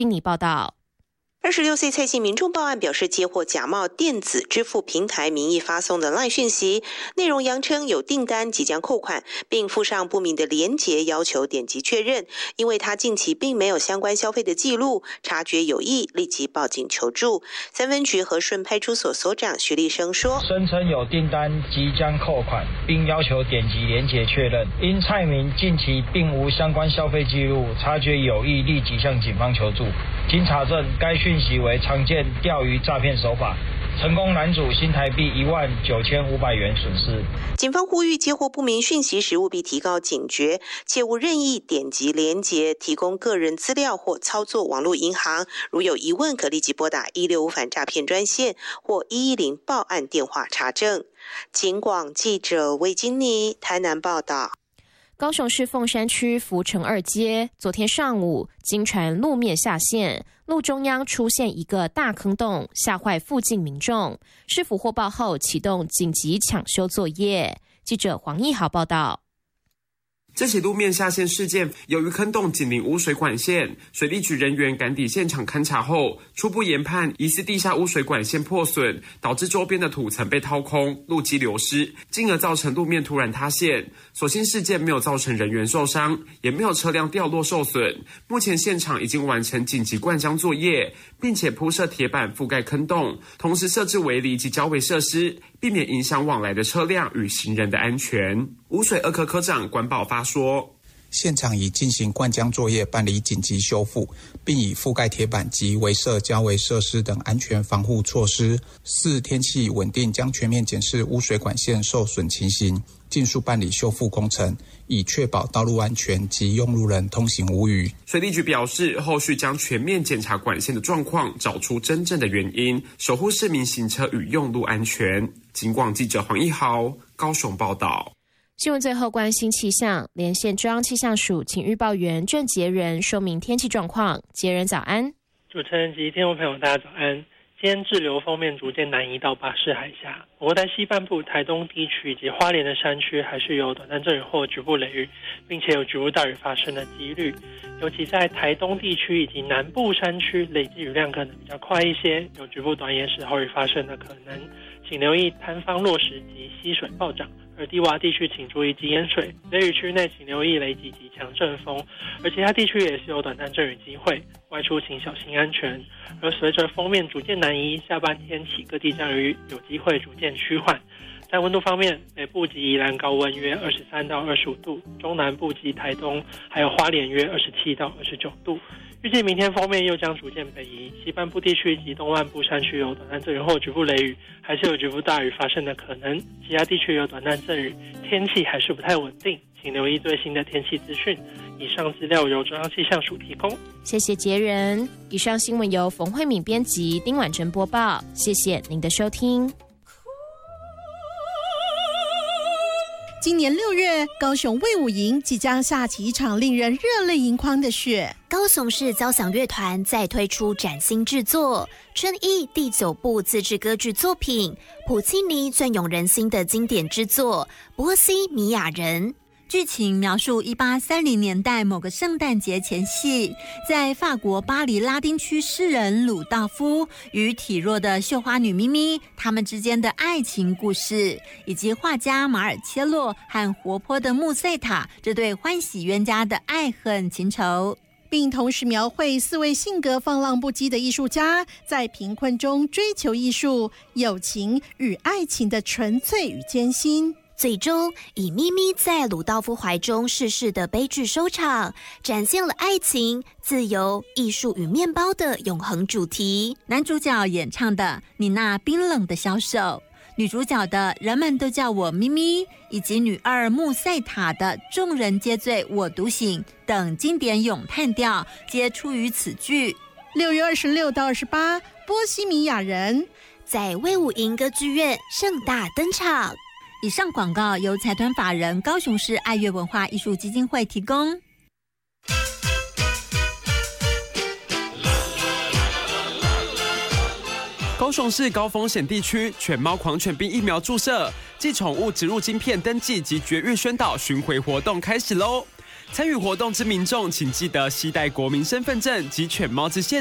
印尼报道。 26岁蔡姓民众报案表示，接获假冒电子支付平台名义发送的 LINE 讯息，内容扬称有订单即将扣款，并附上不明的连结，要求点击确认。因为他近期并没有相关消费的记录，察觉有异，立即报警求助。三分局和顺派出所所长徐立生说， 声称有订单即将扣款，并要求点击连结确认。因蔡民近期并无相关消费记录，察觉有异，立即向警方求助。经查证，该讯息为常见钓鱼诈骗手法，成功拦阻新台币19500元损失。 警方呼吁接获不明讯息时，务必提高警觉，切勿任意点击连结、提供个人资料或操作网络银行。如有疑问，可立即拨打165反诈骗专线或110报案电话查证。警广记者魏金妮台南报道。 高雄市凤山区福成2街，昨天上午经传路面下陷，路中央出现一个大坑洞，吓坏附近民众。市府获报后启动紧急抢修作业。记者黄义豪报道。 这起路面下陷事件，由于坑洞紧邻污水管线，水利局人员赶抵现场勘查后，初步研判疑似地下污水管线破损，导致周边的土层被掏空，路基流失，进而造成路面突然塌陷。所幸事件没有造成人员受伤，也没有车辆掉落受损。目前现场已经完成紧急灌浆作业，并且铺设铁板覆盖坑洞，同时设置围篱及交围设施，避免影响往来的车辆与行人的安全。污水二科科长管保发说， 现场已进行灌浆作业，办理紧急修复，并以覆盖铁板及围设交围设施等安全防护措施。4天气稳定，将全面检视污水管线受损情形，尽速办理修复工程，以确保道路安全及用路人通行无虞。 水利局表示，后续将全面检查管线的状况，找出真正的原因，守护市民行车与用路安全。警广记者黄义豪高雄报道。 新闻最后关心气象，连线中央气象署请预报员郑杰仁说明天气状况。杰仁早安。 主持人及听众朋友大家早安。今天滞留锋面逐渐南移到巴士海峡，不过在西半部台东地区以及花莲的山区还是有短暂阵雨或局部雷雨，并且有局部大雨发生的几率。尤其在台东地区以及南部山区，累积雨量可能比较快一些，有局部短延时豪雨发生的可能。请留意坍方落石及溪水暴涨，而低洼地区请注意积淹水。雷雨区内请留意雷击及强阵风，而其他地区也是有短暂阵雨机会，外出请小心安全。而随着锋面逐渐南移，下半天起各地降雨有机会逐渐趋缓。在温度方面，北部及宜兰高温约23到25度，中南部及台东还有花莲约27到29度。预计明天锋面又将逐渐北移，西半部地区及东半部山区有短暂阵雨或局部雷雨，还是有局部大雨发生的可能。其他地区有短暂阵雨，天气还是不太稳定，请留意最新的天气资讯。以上资料由中央气象署提供。 谢谢杰仁。以上新闻由冯慧敏编辑，丁婉珍播报。谢谢您的收听。 今年6月，高雄卫武营即将下起一场令人热泪盈眶的雪。 高雄市交响乐团再推出崭新制作春意第9部自制歌剧作品，普契尼隽永人心的经典之作《波西米亚人》。 剧情描述1830年代某个圣诞节前夕，在法国巴黎拉丁区诗人鲁道夫与体弱的绣花女咪咪他们之间的爱情故事，以及画家马尔切洛和活泼的穆塞塔这对欢喜冤家的爱恨情仇， 并同时描绘4位性格放浪不羁的艺术家在贫困中追求艺术、友情与爱情的纯粹与艰辛。 最终以咪咪在鲁道夫怀中逝世的悲剧收场，展现了爱情、自由、艺术与面包的永恒主题。 男主角演唱的《你那冰冷的小手》，女主角的人们都叫我咪咪，以及女二穆塞塔的众人皆醉我独醒等经典咏叹调，皆出于此剧。 6月26到28，波西米亚人在卫武营歌剧院盛大登场。 以上广告由财团法人高雄市爱乐文化艺术基金会提供。 高雄市高风险地区犬猫狂犬病疫苗注射暨宠物植入晶片登记及绝育宣导巡回活动开始喽！ 参与活动之民众，请记得携带国民身份证及犬猫之线